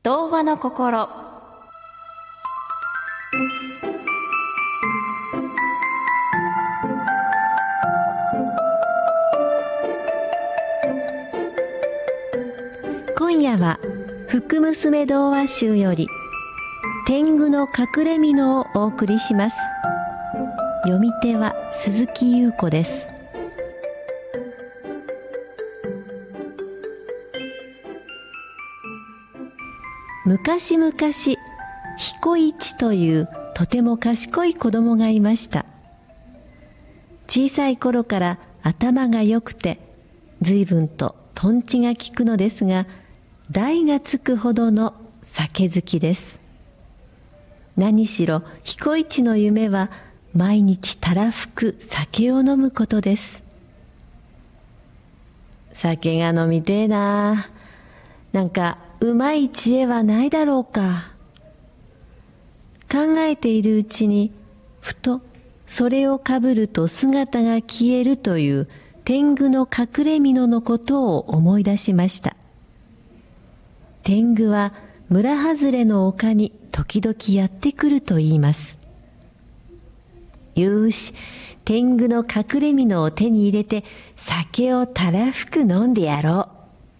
童話の心。 今夜は福娘童話集より天狗の隠れ蓑をお送りします。読み手は鈴木優子です。昔々、彦一というとても賢い子供がいました。小さい頃から頭が良くて、随分ととんちが利くのですが、代がつくほどの酒好きです。何しろ彦一の夢は毎日たらふく酒を飲むことです。酒が飲みてえな。なんかうまい知恵はないだろうか。考えているうちに、ふとそれをかぶると姿が消えるという天狗の隠れ蓑のことを思い出しました。天狗は村外れの丘に時々やってくると言います。よーし、天狗の隠れ蓑を手に入れて酒をたらふく飲んでやろう。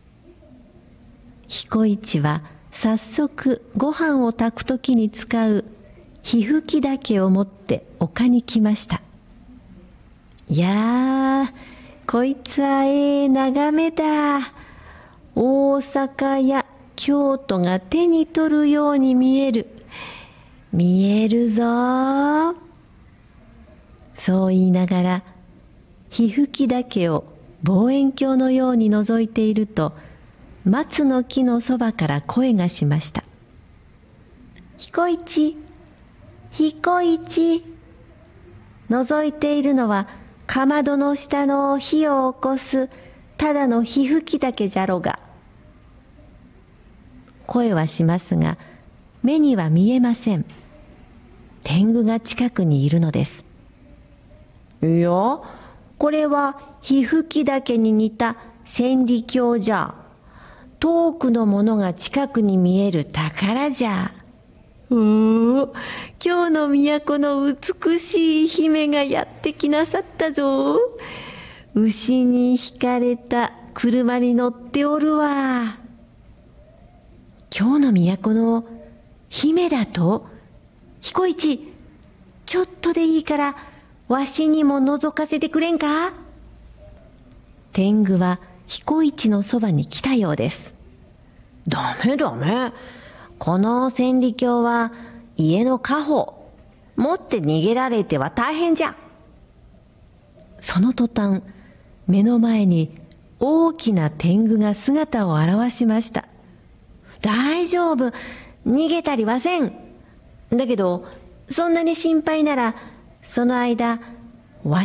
彦一は早速ご飯を炊くときに使う火吹き竹を持って丘に来ました。いやー、こいつは眺めだ。大阪や京都が手に取るように見える。見えるぞー。そう言いながら火吹き竹を望遠鏡のように覗いていると、松の木のそばから声がしました。彦一、彦一。覗いているのはかまどの下の火を起こすただの火吹き竹じゃろが。声はしますが目には見えません。天狗が近くにいるのです。いや、これは火吹き竹に似た千里鏡じゃ。遠くのものが近くに見える宝じゃ。おお、今日の都の美しい姫がやってきなさったぞ。牛に引かれた車に乗っておるわ。今日の都の姫だと？彦一、ちょっとでいいからわしにも覗かせてくれんか？天狗は彦一のそばに来たようです。ダメ。この千里鏡は家の家宝。持って逃げられては大変じゃ。その途端、目の前に大きな天狗が姿を現しました。大丈夫、逃げたりはせん。だけど、そんなに心配なら、その間、